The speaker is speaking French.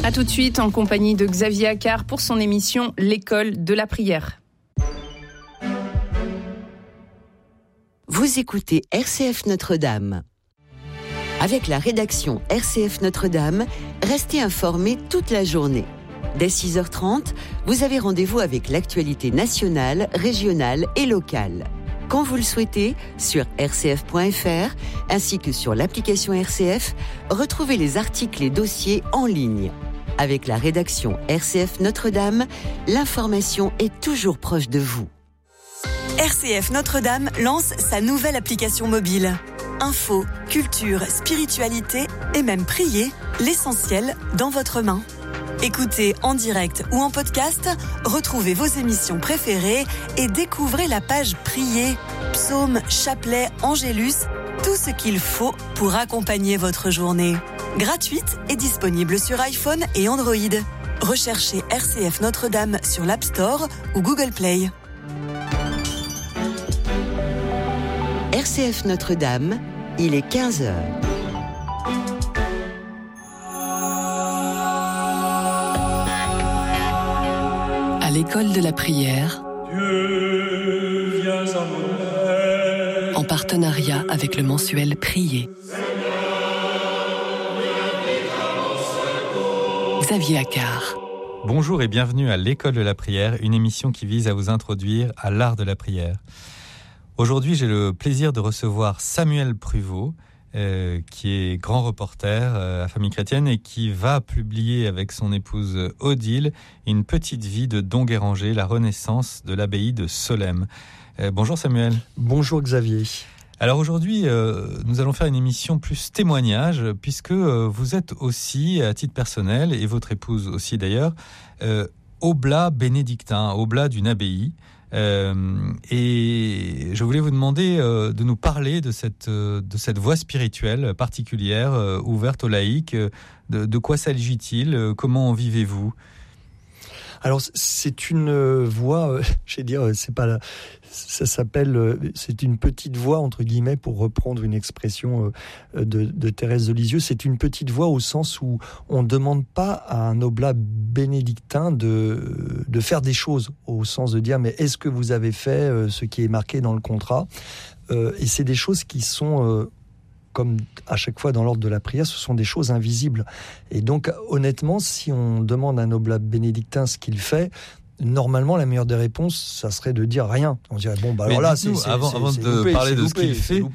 A tout de suite en compagnie de Xavier Accart pour son émission L'école de la prière. Vous écoutez RCF Notre-Dame. Avec la rédaction RCF Notre-Dame, restez informés toute la journée. Dès 6h30, vous avez rendez-vous avec l'actualité nationale, régionale et locale. Quand vous le souhaitez, sur rcf.fr, ainsi que sur l'application RCF, retrouvez les articles et dossiers en ligne. Avec la rédaction RCF Notre-Dame, l'information est toujours proche de vous. RCF Notre-Dame lance sa nouvelle application mobile. Info, culture, spiritualité et même prier, l'essentiel dans votre main. Écoutez en direct ou en podcast, retrouvez vos émissions préférées et découvrez la page Prier, psaumes, chapelets, angélus, tout ce qu'il faut pour accompagner votre journée. Gratuite et disponible sur iPhone et Android. Recherchez RCF Notre-Dame sur l'App Store ou Google Play. RCF Notre-Dame, il est 15h. À l'école de la prière, Dieu, viens à mon aide. En partenariat avec le mensuel Prier. Xavier Accart. Bonjour et bienvenue à l'école de la prière, une émission qui vise à vous introduire à l'art de la prière. Aujourd'hui, j'ai le plaisir de recevoir Samuel Pruvot, qui est grand reporter à Famille Chrétienne et qui va publier avec son épouse Odile une petite vie de Don Guéranger, la renaissance de l'abbaye de Solesmes. Bonjour Samuel. Bonjour Xavier. Alors aujourd'hui, nous allons faire une émission plus témoignage, puisque vous êtes aussi, à titre personnel, et votre épouse aussi d'ailleurs, oblat bénédictin, oblat d'une abbaye. Et je voulais vous demander de nous parler de cette voie spirituelle particulière, ouverte aux laïcs. De quoi s'agit-il ? Comment en vivez-vous ? Alors c'est une voie, c'est une petite voie entre guillemets, pour reprendre une expression de Thérèse de Lisieux. C'est une petite voie au sens où on ne demande pas à un oblat bénédictin de faire des choses, au sens de dire mais est-ce que vous avez fait ce qui est marqué dans le contrat, et c'est des choses qui sont comme à chaque fois dans l'ordre de la prière, ce sont des choses invisibles. Et donc, honnêtement, si on demande à un oblat bénédictin ce qu'il fait, normalement, la meilleure des réponses, ça serait de dire rien. On dirait, bon, bah alors là, avant de parler de ce qu'il fait,